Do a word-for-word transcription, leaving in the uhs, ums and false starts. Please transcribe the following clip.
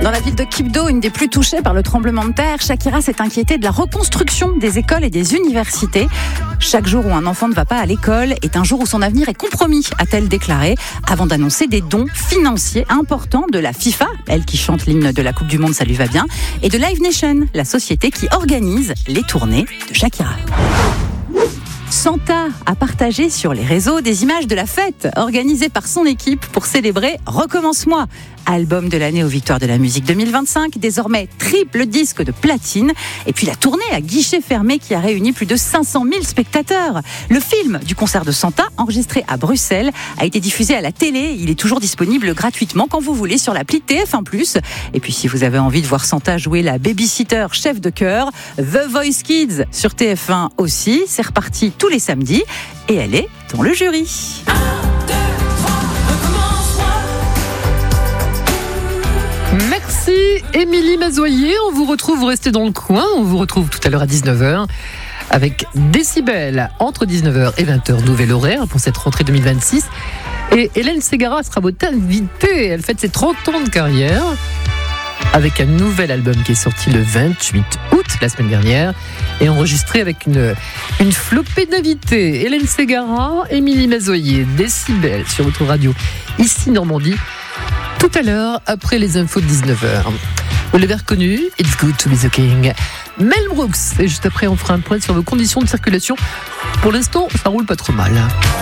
Dans la ville de Quibdó, une des plus touchées par le tremblement de terre, Shakira s'est inquiétée de la reconstruction des écoles et des universités. Chaque jour où un enfant ne va pas à l'école est un jour où son avenir est compromis, a-t-elle déclaré, avant d'annoncer des dons financiers importants de la FIFA, elle qui chante l'hymne de la Coupe du Monde, ça lui va bien, et de Live Nation, la société qui organise les tournées de Shakira. Santa a partagé sur les réseaux des images de la fête organisée par son équipe pour célébrer Recommence-moi, album de l'année aux Victoires de la musique deux mille vingt-cinq, désormais triple disque de platine, et puis la tournée à guichet fermé qui a réuni plus de cinq cent mille spectateurs. Le film du concert de Santa, enregistré à Bruxelles, a été diffusé à la télé. Il est toujours disponible gratuitement quand vous voulez sur l'appli T F un plus. Et puis si vous avez envie de voir Santa jouer la babysitter chef de chœur, The Voice Kids sur T F un aussi, c'est reparti tous les samedis et elle est dans le jury. Merci Émilie Mazoyer, on vous retrouve, vous restez dans le coin, on vous retrouve tout à l'heure à dix-neuf heures avec Décibel entre dix-neuf heures et vingt heures, nouvel horaire pour cette rentrée deux mille vingt-six. Et Hélène Ségara sera votre invitée, elle fête ses trente ans de carrière avec un nouvel album qui est sorti le vingt-huit août, la semaine dernière, et enregistré avec une, une flopée d'invités. Hélène Ségara, Émilie Mazoyer, Décibel sur votre radio, ici Normandie, tout à l'heure, après les infos de dix-neuf heures. Vous l'avez reconnu, It's Good to Be the King. Mel Brooks, et juste après on fera un point sur vos conditions de circulation. Pour l'instant, ça roule pas trop mal.